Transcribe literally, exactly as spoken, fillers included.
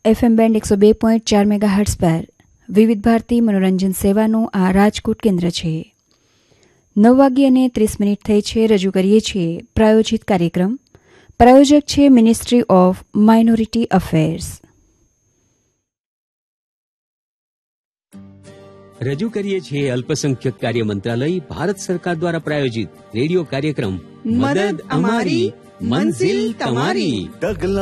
FM band એકસો બે point ચાર મેગાહર્ટ્ઝ પર વિવિધ ભારતી મનોરંજન સેવાનું આ રાજકોટ કેન્દ્ર છે. નવ વાગ્યે અને ત્રીસ મિનિટ થઈ છે. રજૂ કરીએ છીએ પ્રાયોજિત કાર્યક્રમ. પ્રાયોજક છે મિનિસ્ટ્રી ઓફ માઇનોરિટી અફેર્સ. રજૂ કરીએ છીએ અલ્પસંખ્યક કાર્ય મંત્રાલય ભારત સરકાર દ્વારા પ્રાયોજિત રેડિયો કાર્યક્રમ મદદ અમારી મંઝિલ તમારી.